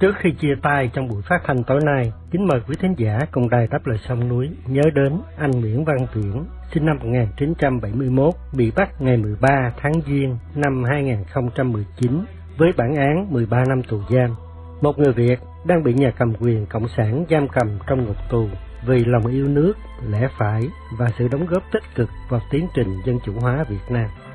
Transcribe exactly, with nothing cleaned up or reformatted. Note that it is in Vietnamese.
Trước khi chia tay trong buổi phát thanh tối nay, kính mời quý thính giả cùng Đài Đáp Lời Sông Núi nhớ đến anh Nguyễn Văn Tuyển, sinh năm một nghìn chín trăm bảy mươi mốt, bị bắt ngày mười ba tháng Giêng năm hai nghìn không trăm mười chín với bản án mười ba năm tù giam. Một người Việt đang bị nhà cầm quyền cộng sản giam cầm trong ngục tù vì lòng yêu nước, lẽ phải và sự đóng góp tích cực vào tiến trình dân chủ hóa Việt Nam.